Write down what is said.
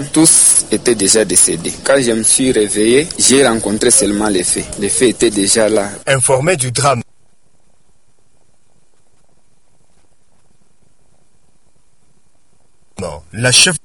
Tous étaient déjà décédés. Quand je me suis réveillé, j'ai rencontré seulement les faits. Les faits étaient déjà là. Informé du drame. La chef